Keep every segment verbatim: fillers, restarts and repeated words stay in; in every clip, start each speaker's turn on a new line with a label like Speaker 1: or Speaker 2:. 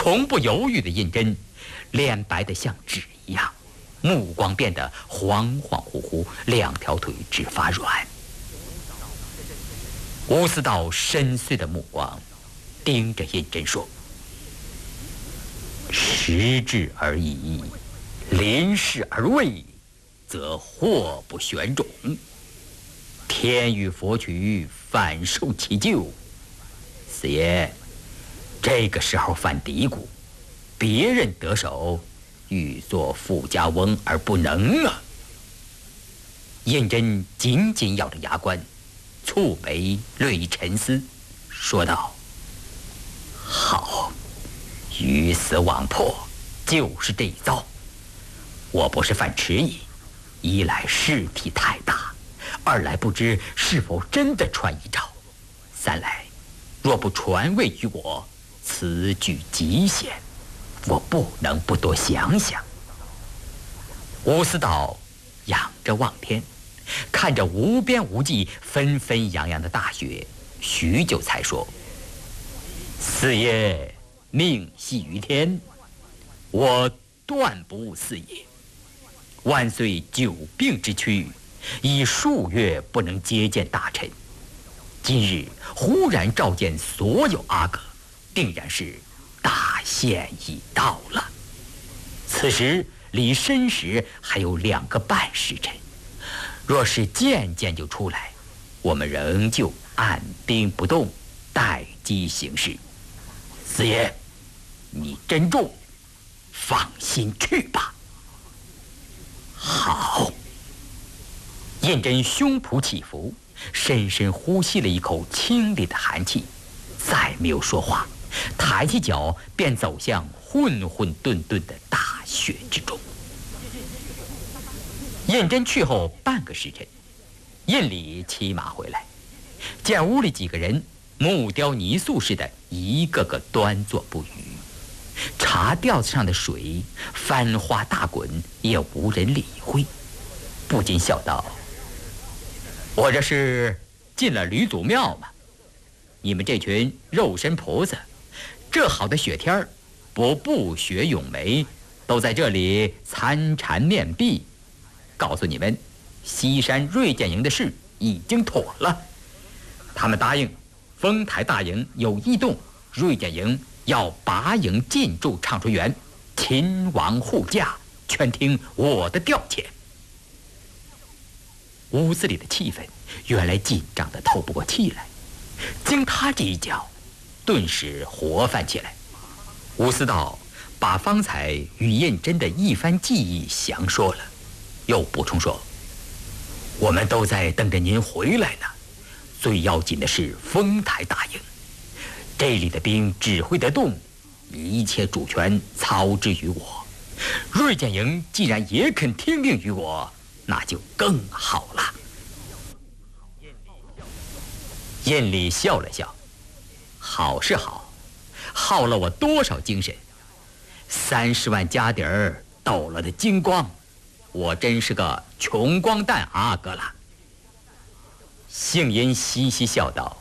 Speaker 1: 从不犹豫的胤禛，脸白得像纸一样，目光变得恍恍惚惚，两条腿直发软。吴思道深邃的目光盯着胤禛说：“时至而已，临事而为，则祸不旋踵。天与佛曲，反受其咎。四爷，这个时候犯嘀咕，别人得手，欲做富家翁而不能啊。”胤禛紧紧咬着牙关，蹙眉略一沉思，说道：“好，鱼死网破，就是这一遭。我不是犯迟疑，一来事体太大，二来不知是否真的传遗诏，三来若不传位于我，此举极险，我不能不多想想。”吴思道仰着望天，看着无边无际、纷纷扬扬的大雪，许久才说：“四爷命系于天，我断不误四爷。万岁久病之躯，已数月不能接见大臣，今日忽然召见所有阿哥，定然是大限已到了。此时离申时还有两个半时辰，若是渐渐就出来，我们仍旧按兵不动，待机行事。四爷，你珍重，放心去吧。”好。胤禛胸脯起伏，深深呼吸了一口清冽的寒气，再没有说话，抬起脚便走向混混沌沌的大雪之中。胤禛去后半个时辰，胤礼骑马回来，见屋里几个人木雕泥塑似的，一个个端坐不语，茶吊子上的水翻花大滚，也无人理会，不禁笑道：“我这是进了吕祖庙吗？你们这群肉身菩萨，这好的雪天不不雪咏梅，都在这里参禅面壁。告诉你们，西山锐剑营的事已经妥了，他们答应丰台大营有异动，锐剑营要拔营进驻畅春园，秦王护驾，全听我的调遣。”屋子里的气氛原来紧张得透不过气来，经他这一讲，顿时活泛起来。吴思道把方才与胤禛的一番记忆详说了，又补充说：“我们都在等着您回来呢，最要紧的是丰台大营，这里的兵指挥得动，一切主权操之于我。锐剑营既然也肯听命于我，那就更好了。”胤礼笑了笑：“好是好，耗了我多少精神，三十万家底儿抖了的精光，我真是个穷光蛋阿哥了。”杏阴嘻嘻笑道：“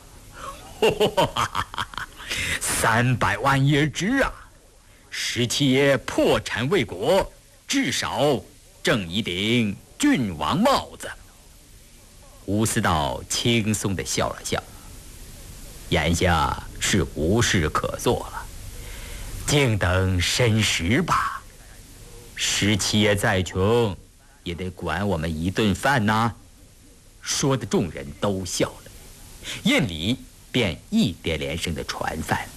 Speaker 1: 三百万也值啊！十七爷破产为国，至少挣一顶郡王帽子。”吴思道轻松地笑了笑：“眼下是无事可做了，静等申时吧。十七爷再穷，也得管我们一顿饭呐。”说的众人都笑了，胤礼便一点连声的传饭。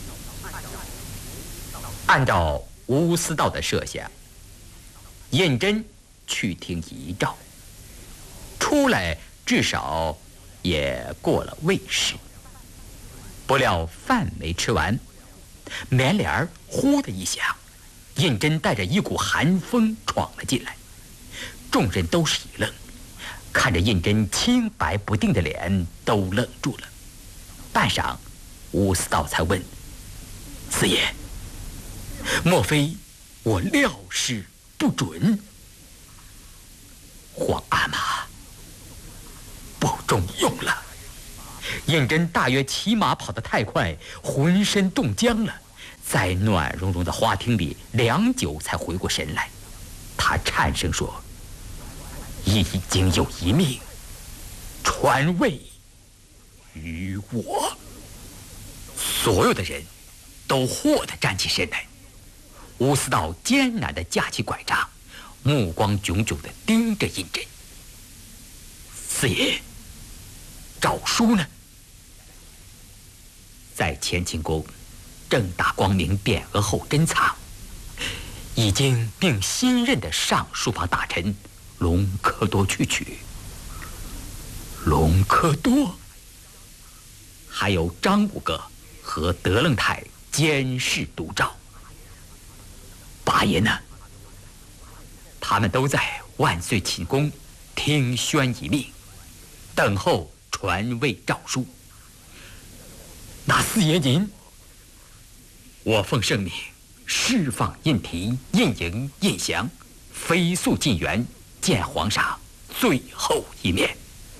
Speaker 1: 按照吴思道的设想，胤禛去听遗诏，出来至少也过了未时。不料饭没吃完，门帘呼的一响，胤禛带着一股寒风闯了进来，众人都是一愣，看着胤禛清白不定的脸，都愣住了。半晌，吴思道才问：“四爷，莫非我料事不准？”皇阿玛不中用了。胤禛大约骑马跑得太快，浑身冻僵了， 在暖融融的花厅里良久才回过神来，他颤声说：“已经有一命传位于我。”所有的人都霍地站起身来。吴思道艰难地架起拐杖，目光炯炯地盯着胤禛。四爷，诏书呢？在乾清宫正大光明匾额后珍藏，已经命新任的上书房大臣隆科多去取。隆科多，还有张五哥和德楞泰监视督诏。八爷呢？他们都在万岁寝宫听宣一命，等候传位诏书。那四爷您？我奉圣命释放胤禔、胤瀅、胤祥，飞速进园见皇上最后一面。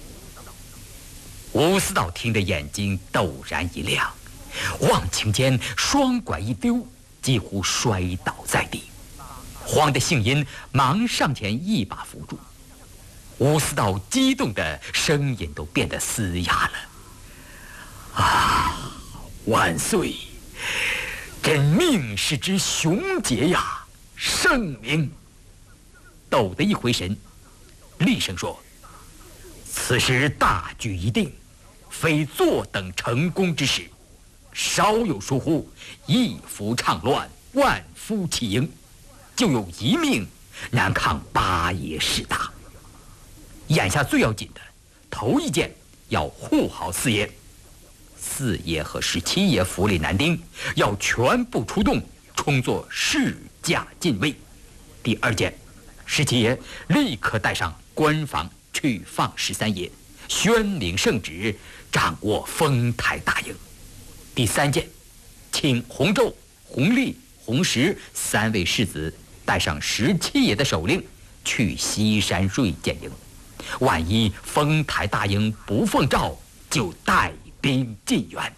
Speaker 1: 吴思道听得眼睛陡然一亮，忘情间双拐一丢，几乎摔倒在地。慌的杏荫忙上前一把扶住。吴思道激动的声音都变得嘶哑了。啊，万岁！朕命是之雄杰呀，圣明！陡的一回神，厉声说：“此时大局已定，非坐等成功之时。稍有疏忽，一夫倡乱，万夫齐迎，就有一命难抗八爷势大。眼下最要紧的，头一件要护好四爷。四爷和十七爷府里男丁要全部出动，充作侍驾禁卫。第二件，十七爷立刻带上官房去放十三爷，宣领圣旨，掌握丰台大营。第三件，请洪昼、洪立、洪石三位世子带上十七爷的手令去西山锐剑营，万一丰台大营不奉诏，就带兵进园。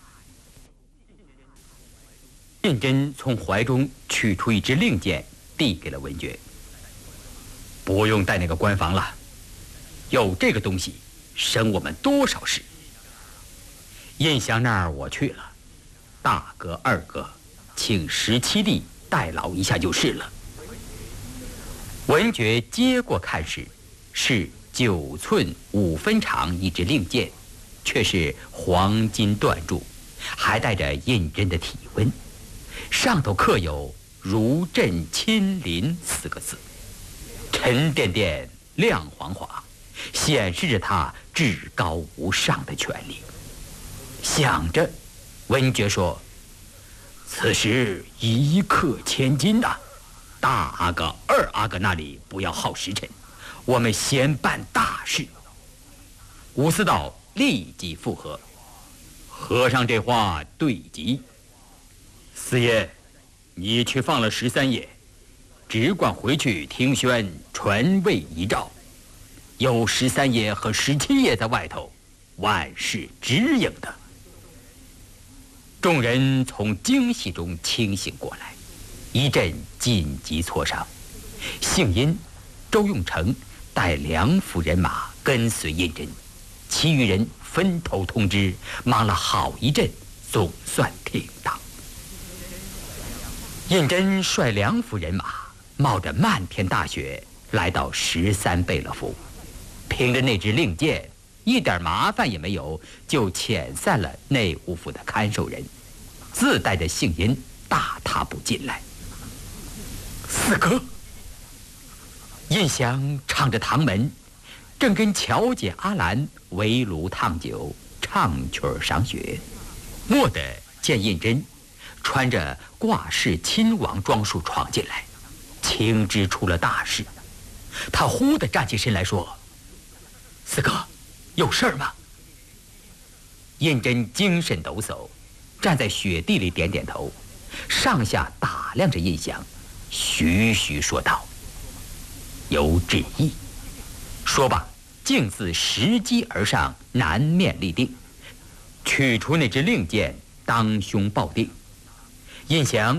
Speaker 1: 胤禛从怀中取出一支令箭，递给了文觉：“不用带那个官房了，有这个东西，省我们多少事。胤祥那儿我去了，大哥、二哥，请十七弟代劳一下就是了。”文觉接过看时，是九寸五分长一支令箭，却是黄金缎铸，还带着胤禛的体温，上头刻有“如朕亲临”四个字，沉甸甸、亮晃晃，显示着他至高无上的权力。想着，文觉说：“此时一刻千金呐、啊，大阿哥、二阿哥那里不要耗时辰，我们先办大事。”吴思道立即附和：“和尚这话对极。四爷，你去放了十三爷，只管回去听宣传位遗诏。有十三爷和十七爷在外头，万事指引的。”众人从惊喜中清醒过来，一阵紧急磋商。幸因周用成带两府人马跟随胤禛，其余人分头通知，忙了好一阵，总算停当。胤禛率两府人马冒着漫天大雪来到十三贝勒府，凭着那支令箭，一点麻烦也没有，就遣散了内务府的看守人，自带着幸银大踏步进来。四哥，胤祥唱着唐门，正跟乔姐阿兰围炉烫酒，唱曲儿赏雪，蓦地见胤禛穿着挂饰亲王装束闯进来，情知出了大事。他忽地站起身来说：“四哥，有事儿吗？”胤禛精神抖擞，站在雪地里点点头，上下打量着胤祥，徐徐说道：“有旨意。”说罢，径自拾击而上，南面立定，取出那支令箭，当胸抱定。胤祥